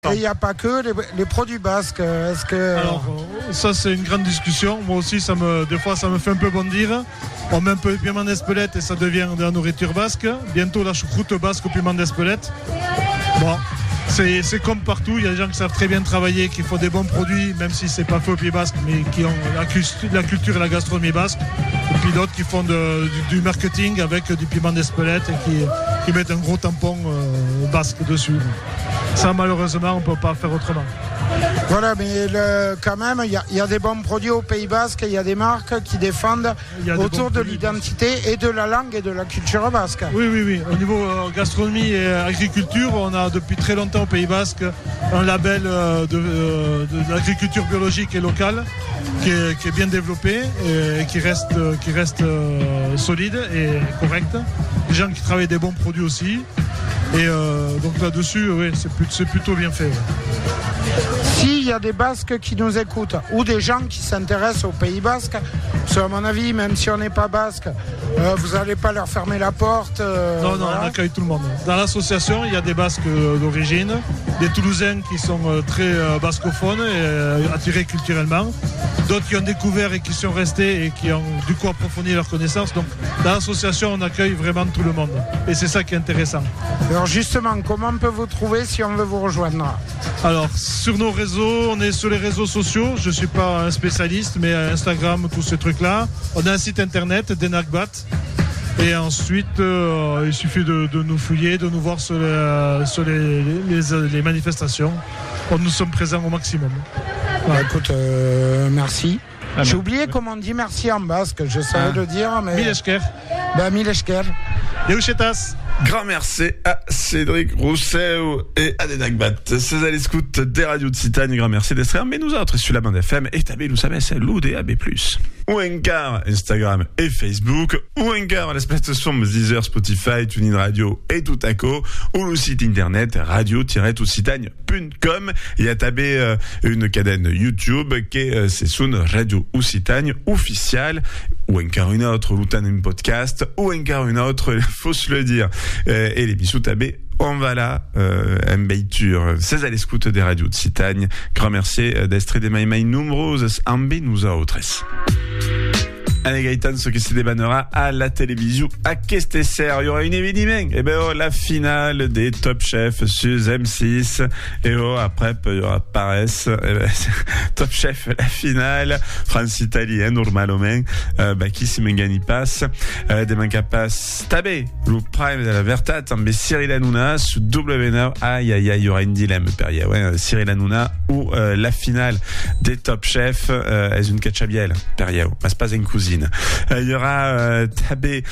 Et il n'y a pas que les produits basques. Est-ce que... Alors, ça c'est une grande discussion. Moi aussi, des fois, ça me fait un peu bondir. On met un peu de piment d'Espelette et ça devient de la nourriture basque. Bientôt, la choucroute basque au piment d'Espelette. Bon, c'est comme partout. Il y a des gens qui savent très bien travailler, qui font des bons produits, même si c'est pas fait au Pays Basque, mais qui ont la culture et la gastronomie basque. Et puis d'autres qui font du marketing avec du piment d'Espelette et qui mettent un gros tampon basque dessus. Ça, malheureusement, on ne peut pas faire autrement. Voilà, mais quand même, il y a des bons produits au Pays Basque, il y a des marques qui défendent autour de l'identité et de la langue et de la culture basque. Oui. Au niveau gastronomie et agriculture, on a depuis très longtemps au Pays Basque un label de l'agriculture biologique et locale qui est bien développé et qui reste solide et correct. Des gens qui travaillent des bons produits aussi. Et donc là-dessus, oui, c'est plutôt bien fait. Ouais. S'il y a des Basques qui nous écoutent ou des gens qui s'intéressent au Pays Basque, parce qu'à mon avis, même si on n'est pas basque, vous n'allez pas leur fermer la porte. Non, voilà. On accueille tout le monde. Dans l'association, il y a des Basques d'origine, des Toulousains qui sont très bascophones et attirés culturellement, d'autres qui ont découvert et qui sont restés et qui ont du coup approfondi leurs connaissances. Donc dans l'association, on accueille vraiment tout le monde. Et c'est ça qui est intéressant. Alors justement, comment on peut vous trouver si on veut vous rejoindre ? Alors, sur nos réseaux, on est sur les réseaux sociaux. Je ne suis pas un spécialiste, mais Instagram, tous ces trucs-là. On a un site internet, Denakbat. Et ensuite, il suffit de nous fouiller, de nous voir sur les manifestations. Nous sommes présents au maximum. Voilà. Écoute, merci. J'ai oublié comment on dit merci en basque. Je savais le dire, mais... Milesker. Milesker. Yeuchetas. Grand merci à Cédric Rousseau et à Denakbat. C'est à l'écoute des radios de Citagne. Grand merci d'être mais nous autres sur la bande FM et tabé, vous savez, c'est l'UDAB+. Ou encore Instagram et Facebook, ou encore les plateformes Deezer, Spotify, TuneIn Radio et tout à co, ou le site internet radio-tousitagne.com. Il y a tabé une cadenne YouTube qui est c'est Soun Radio Occitanie officielle, ou encore une autre, Loutanem Podcast, ou encore une autre, faut se le dire. Et l'émission tabé, on va là, mbeitur, c'est à l'écoute des radios de Citagne. Grand merci d'être des maïmaï nombreuses, ambi nous autres. Allez Gaëtan, ce que c'est des bannera à la télévision à Kestesser. Il y aura une événement. Et la finale des Top Chef sur M6. Et après, il y aura Paris. Top Chef, la finale. France-Italie, normalement. Qui s'y m'engani passe. Des manques passe. Tabé. Le prime de la Vertat. Mais Cyril Hanouna, sous W9. Aïe, il y aura une dilemme, Peria. Ouais, Cyril Hanouna ou, la finale des Top Chef, est une catchabielle. Peria. Passe pas une cousine. Il y aura tabé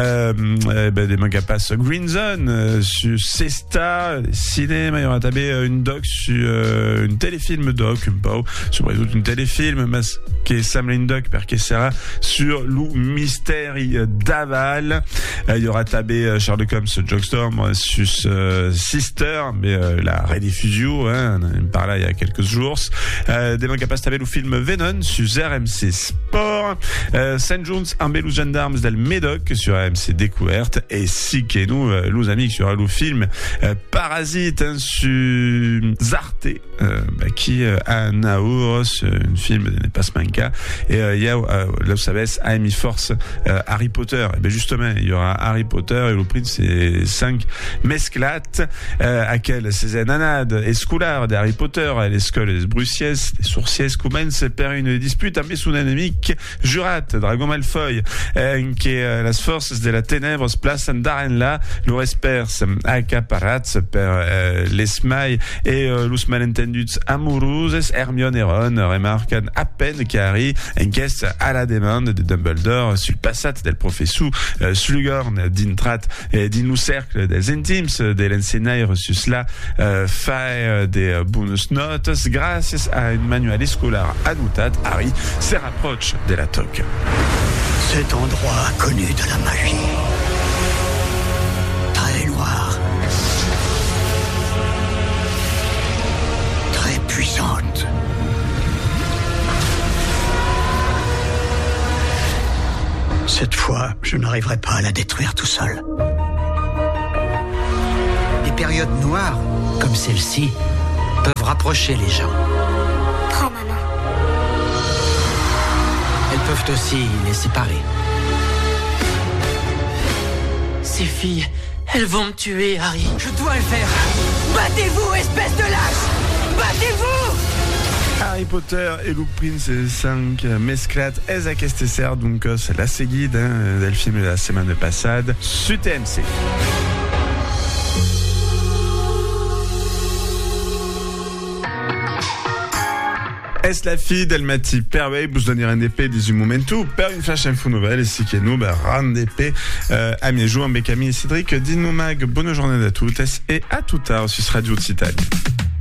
des mangas pass Green Zone sur Cesta cinéma. Il y aura tabé une doc sur une téléfilm doc sur une téléfilm qui est Samlin doc per qui sera sur le mystère d'Aval. Il y aura tabé Sherlock Holmes Jogstorm sur Sister, mais la rediffusion par là il y a quelques jours. Des mangas pass tabé le film Venom sur RMC Sport. Saint Jones, un bel gendarmes del Médoc sur AMC Découverte et si que nous, les amis sur le film Parasite sur Zarte qui a un aours, un film de Pasmanka et il y a là vous savez Amy Force Harry Potter et justement il y aura Harry Potter et le prix c'est 5 mesclates à quel c'est un anade et scolaire d'Harry Potter à l'école des Brussiès des sourciers commencent per une dispute avec son ennemi Jurat Dragon Malfoy qui est las forces de la ténèbres place d'Arenla lo espers accaparats per l'esmail et los malentendus amoureuses Hermione et Ron remarquent à peine qu'Harry encaisse à la demande de Dumbledore sul passat del professeur Slughorn d'intrat et din lo cercle des intimes de l'enseignaire sur cela fait des bonus notes grâce à une manuel scolaire annotat Harry se rapproche de la toque. Cet endroit a connu de la magie. Très noire. Très puissante. Cette fois, je n'arriverai pas à la détruire tout seul. Des périodes noires, comme celle-ci, rapprocher les gens. Prends ma main. Elles peuvent aussi les séparer. Ces filles, elles vont me tuer, Harry. Je dois le faire. Battez-vous, espèce de lâche! Battez-vous! Harry Potter e Luke Prince 5 mesclat es aquesta ser donc c'est la seguida del film de la semaine passada sur TMC. Es la fille del Mati Perway, bus donner un épée des momentu, per une flash info nouvelle, et si que nous, rend d'épée, à mes jours, Camille et Cédric, dis-nous mag, bonne journée à toutes, et à tout tard sur Radio Occitanie.